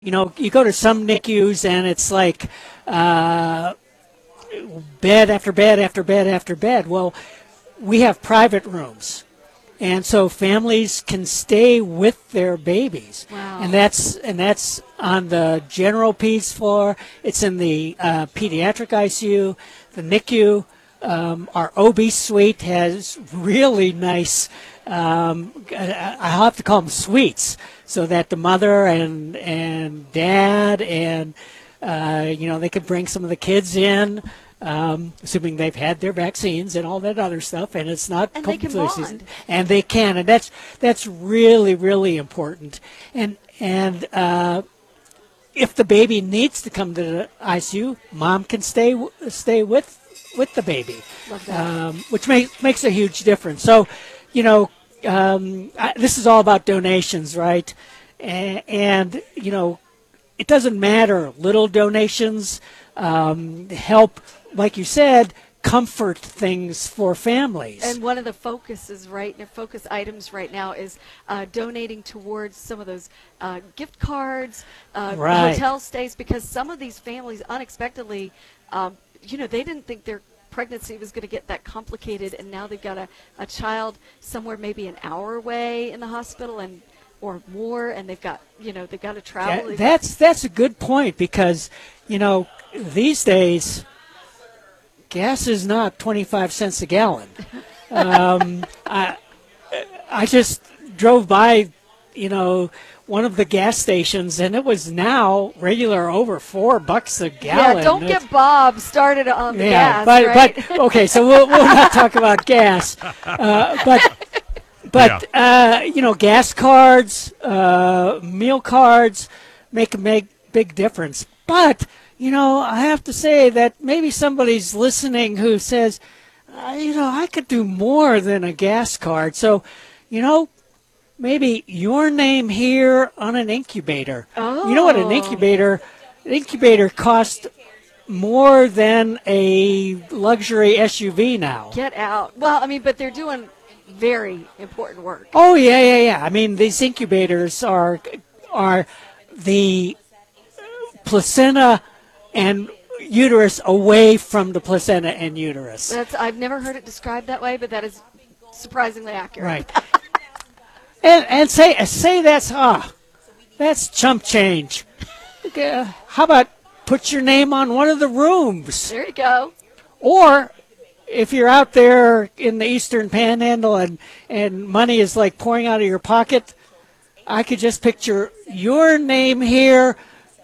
You go to some NICUs and it's like bed after bed after bed after bed. Well, we have private rooms. And so families can stay with their babies. Wow. And that's on the general peds floor. It's in the pediatric ICU, the NICU. Our OB suite has really nice, I have to call them suites, so that the mother and dad and, they could bring some of the kids in, assuming they've had their vaccines and all that other stuff, and it's not And they can flu bond. season. And they can, and that's really, really important. And if the baby needs to come to the ICU, mom can stay with the baby, Love that. which makes a huge difference. So, this is all about donations, right? And it doesn't matter. Little donations help, like you said, comfort things for families. And one of the focus items right now is donating towards some of those gift cards, Right. hotel stays, because some of these families unexpectedly, they didn't think their pregnancy was going to get that complicated, and now they've got a child somewhere maybe an hour away in the hospital or more, and they've got to travel. That's a good point, because these days gas is not 25 cents a gallon. I just drove by one of the gas stations, and it was now regular over $4 a gallon. Yeah, don't get Bob started on the gas, but right? but okay, so we'll not talk about gas, but gas cards, meal cards make a big difference. But I have to say that maybe somebody's listening who says, I could do more than a gas card. So, maybe your name here on an incubator. Oh. You know what an incubator costs more than a luxury SUV now. Get out. Well, but they're doing very important work. Oh, yeah. I mean, these incubators are the placenta and uterus away from the placenta and uterus. I've never heard it described that way, but that is surprisingly accurate. Right. and say that's chump change. Okay, how about put your name on one of the rooms? There you go. Or if you're out there in the Eastern Panhandle and money is like pouring out of your pocket, I could just picture your name here,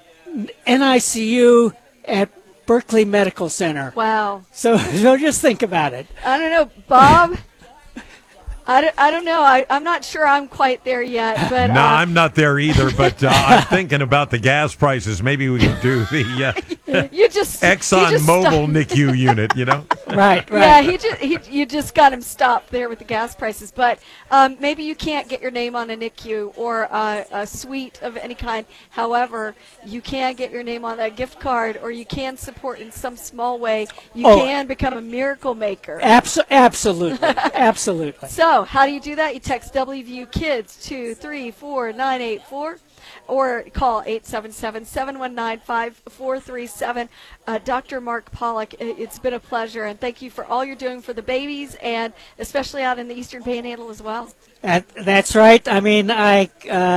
NICU at Berkeley Medical Center. Wow. So just think about it. I don't know, Bob. I don't know. I'm not sure I'm quite there yet. But no, I'm not there either. But I'm thinking about the gas prices. Maybe we can do the you just ExxonMobil NICU unit. Right. Yeah, you just got him stopped there with the gas prices. But maybe you can't get your name on a NICU or a suite of any kind. However, you can get your name on a gift card, or you can support in some small way. You can become a miracle maker. Absolutely. So how do you do that? You text WVU Kids to 34984 or call 877-719-5437. Dr. Mark Pollock, it's been a pleasure, and thank you for all you're doing for the babies, and especially out in the Eastern Panhandle as well. That's right. I mean, I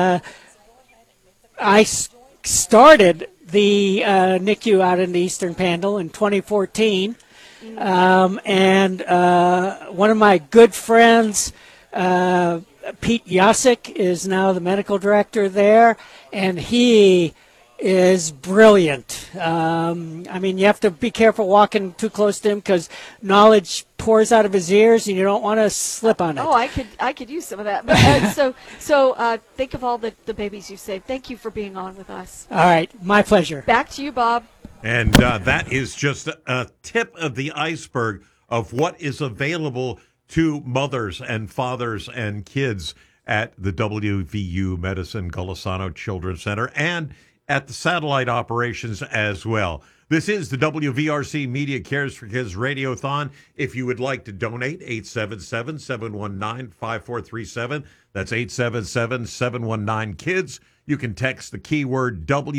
started the NICU out in the Eastern Panhandle in 2014. And one of my good friends, Pete Yasik, is now the medical director there, and he is brilliant. You have to be careful walking too close to him because knowledge pours out of his ears, and you don't want to slip on it. Oh, I could use some of that. But, so think of all the babies you saved. Thank you for being on with us. All right, my pleasure. Back to you, Bob. And that is just a tip of the iceberg of what is available to mothers and fathers and kids at the WVU Medicine Golisano Children's Center and at the satellite operations as well. This is the WVRC Media Cares for Kids Radiothon. If you would like to donate, 877-719-5437. That's 877-719-KIDS. You can text the keyword